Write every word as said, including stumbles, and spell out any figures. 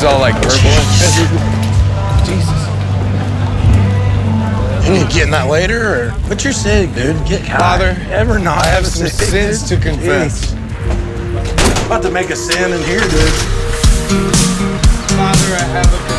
all like purple. Jesus. You getting that later, or what's your sig, dude? Get high. Father, ever not I have a some sig, sins dude? to confess. Jeez. About to make a sin in here, dude. Father, I have a